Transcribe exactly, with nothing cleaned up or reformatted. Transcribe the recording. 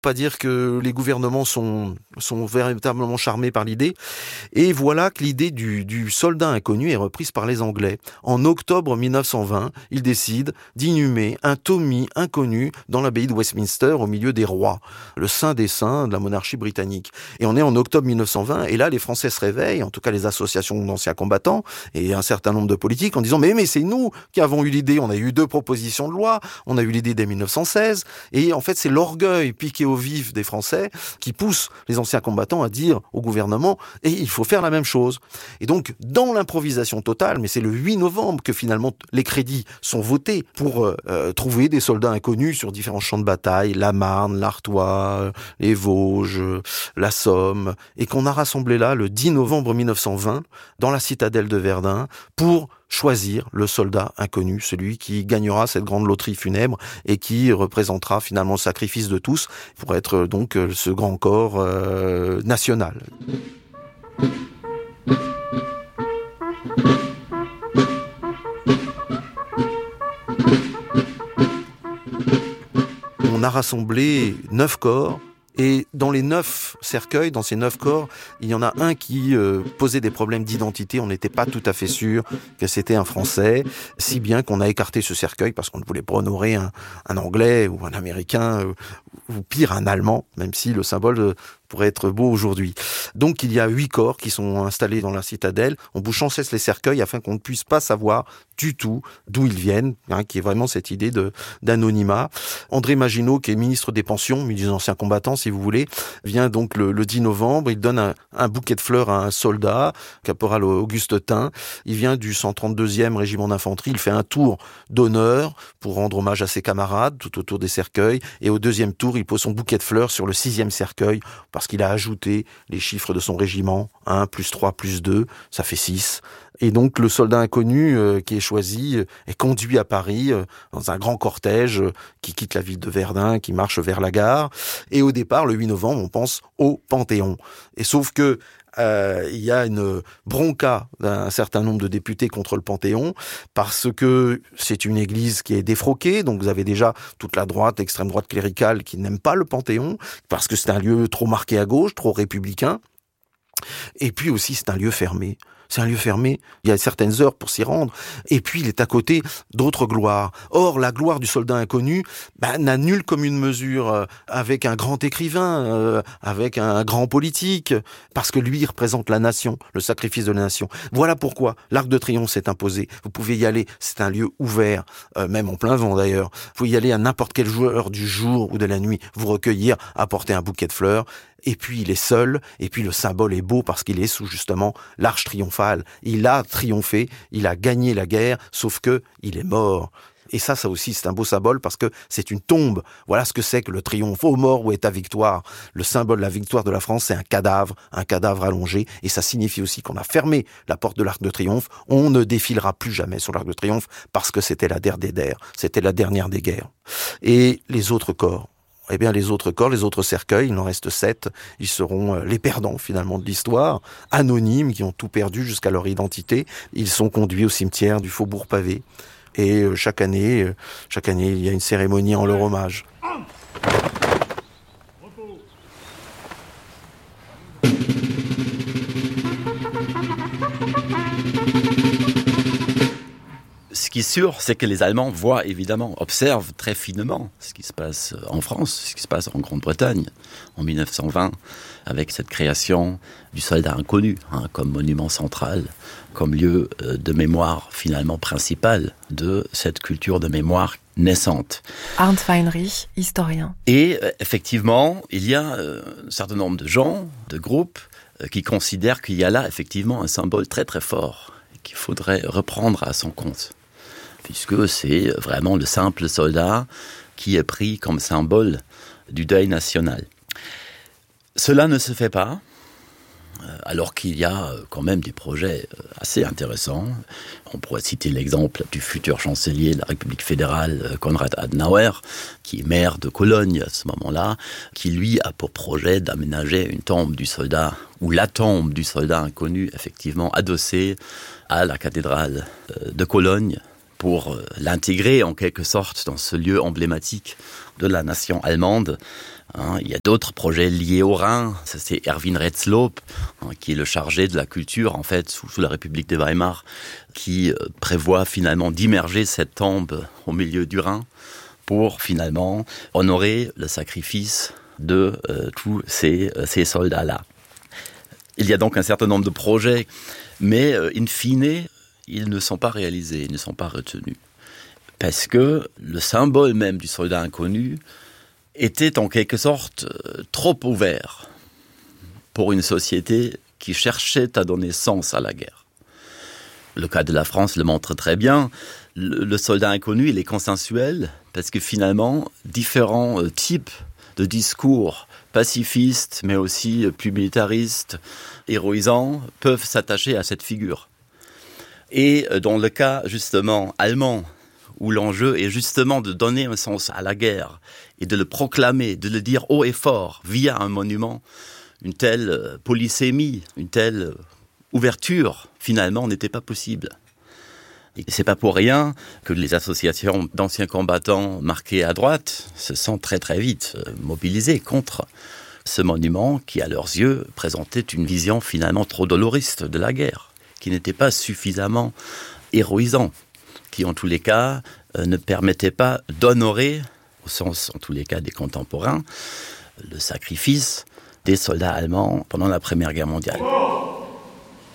Pas dire que les gouvernements sont, sont véritablement charmés par l'idée. Et voilà que l'idée du, du soldat inconnu est reprise par les Anglais. En octobre mille neuf cent vingt, ils décident d'inhumer un Tommy inconnu dans l'abbaye de Westminster au milieu des rois, le saint des saints de la monarchie britannique. Et on est en octobre mille neuf cent vingt, et là les Français se réveillent, en tout cas les associations d'anciens combattants et un certain nombre de politiques, en disant mais, mais c'est nous qui avons eu l'idée, on a eu deux propositions de loi, on a eu l'idée dès mille neuf cent seize, et en fait c'est l'orgueil piqué au vif des Français qui pousse les anciens combattants à dire au gouvernement et il faut faire la même chose. Et donc dans l'improvisation totale, mais c'est le huit novembre que finalement les crédits sont votés pour euh, trouver des soldats inconnus sur différents champs de bataille, la Marne, l'Artois, les Vosges, la Somme, et qu'on a rassemblé là le dix novembre mille neuf cent vingt dans la citadelle de Verdun pour choisir le soldat inconnu, celui qui gagnera cette grande loterie funèbre et qui représentera finalement le sacrifice de tous pour être donc ce grand corps euh, national. On a rassemblé neuf corps. Et dans les neuf cercueils, dans ces neuf corps, il y en a un qui euh, posait des problèmes d'identité. On n'était pas tout à fait sûr que c'était un Français, si bien qu'on a écarté ce cercueil parce qu'on ne voulait pas honorer un, un Anglais ou un Américain, ou, ou pire, un Allemand, même si le symbole euh, pourrait être beau aujourd'hui. Donc il y a huit corps qui sont installés dans la citadelle. On bouche sans cesse les cercueils afin qu'on ne puisse pas savoir du tout d'où ils viennent, hein, qui est vraiment cette idée de d'anonymat. André Maginot, qui est ministre des Pensions, ministre des Anciens Combattants, si vous voulez, vient donc le, le dix novembre. Il donne un, un bouquet de fleurs à un soldat, caporal Auguste Tain. Il vient du cent trente-deuxième régiment d'infanterie. Il fait un tour d'honneur pour rendre hommage à ses camarades tout autour des cercueils. Et au deuxième tour, il pose son bouquet de fleurs sur le sixième cercueil parce qu'il a ajouté les chiffres de son régiment. un, plus trois, plus deux, ça fait six. Et donc le soldat inconnu euh, qui est choisi euh, est conduit à Paris euh, dans un grand cortège euh, qui quitte la ville de Verdun, qui marche vers la gare. Et au départ, le huit novembre, on pense au Panthéon. Et sauf que Euh, il y a une bronca d'un certain nombre de députés contre le Panthéon parce que c'est une église qui est défroquée, donc vous avez déjà toute la droite, l'extrême droite cléricale qui n'aime pas le Panthéon parce que c'est un lieu trop marqué à gauche, trop républicain, et puis aussi c'est un lieu fermé. C'est un lieu fermé, il y a certaines heures pour s'y rendre, et puis il est à côté d'autres gloires. Or, la gloire du soldat inconnu bah, n'a nulle commune mesure euh, avec un grand écrivain, euh, avec un grand politique, parce que lui il représente la nation, le sacrifice de la nation. Voilà pourquoi l'Arc de Triomphe s'est imposé. Vous pouvez y aller, c'est un lieu ouvert, euh, même en plein vent d'ailleurs. Vous pouvez y aller à n'importe quelle heure du jour ou de la nuit, vous recueillir, apporter un bouquet de fleurs. Et puis il est seul, et puis le symbole est beau parce qu'il est sous justement l'arche triomphale. Il a triomphé, il a gagné la guerre, sauf que il est mort. Et ça, ça aussi, c'est un beau symbole parce que c'est une tombe. Voilà ce que c'est que le triomphe. Ô mort, où est ta victoire? Le symbole de la victoire de la France, c'est un cadavre, un cadavre allongé. Et ça signifie aussi qu'on a fermé la porte de l'Arc de Triomphe. On ne défilera plus jamais sur l'Arc de Triomphe parce que c'était la der des der. C'était la dernière des guerres. Et les autres corps. Eh bien, les autres corps, les autres cercueils, il en reste sept, ils seront les perdants, finalement, de l'histoire, anonymes, qui ont tout perdu jusqu'à leur identité. Ils sont conduits au cimetière du Faubourg Pavé. Et chaque année, chaque année, il y a une cérémonie en leur hommage. Ce qui est sûr, c'est que les Allemands voient évidemment, observent très finement ce qui se passe en France, ce qui se passe en Grande-Bretagne en mille neuf cent vingt, avec cette création du soldat inconnu, hein, comme monument central, comme lieu de mémoire finalement principal de cette culture de mémoire naissante. Arndt Weinrich, historien. Et euh, effectivement, il y a euh, un certain nombre de gens, de groupes, euh, qui considèrent qu'il y a là effectivement un symbole très très fort qu'il faudrait reprendre à son compte, puisque c'est vraiment le simple soldat qui est pris comme symbole du deuil national. Cela ne se fait pas, alors qu'il y a quand même des projets assez intéressants. On pourrait citer l'exemple du futur chancelier de la République fédérale, Konrad Adenauer, qui est maire de Cologne à ce moment-là, qui lui a pour projet d'aménager une tombe du soldat, ou la tombe du soldat inconnu, effectivement adossée à la cathédrale de Cologne, pour l'intégrer en quelque sorte dans ce lieu emblématique de la nation allemande. Hein, il y a d'autres projets liés au Rhin. Ça, c'est Erwin Retzlaub, hein, qui est le chargé de la culture, en fait, sous, sous la République de Weimar, qui euh, prévoit finalement d'immerger cette tombe au milieu du Rhin pour finalement honorer le sacrifice de euh, tous ces, euh, ces soldats-là. Il y a donc un certain nombre de projets, mais euh, in fine, ils ne sont pas réalisés, ils ne sont pas retenus. Parce que le symbole même du soldat inconnu était en quelque sorte euh, trop ouvert pour une société qui cherchait à donner sens à la guerre. Le cas de la France le montre très bien. Le, le soldat inconnu, il est consensuel parce que finalement, différents euh, types de discours pacifistes, mais aussi euh, plus militaristes, héroïsants, peuvent s'attacher à cette figure. Et euh, dans le cas justement allemand, où l'enjeu est justement de donner un sens à la guerre et de le proclamer, de le dire haut et fort via un monument, une telle polysémie, une telle ouverture, finalement, n'était pas possible. Et c'est pas pour rien que les associations d'anciens combattants marqués à droite se sont très très vite mobilisées contre ce monument qui, à leurs yeux, présentait une vision finalement trop doloriste de la guerre, qui n'était pas suffisamment héroïsant, qui en tous les cas euh, ne permettait pas d'honorer, au sens en tous les cas des contemporains, le sacrifice des soldats allemands pendant la Première Guerre mondiale.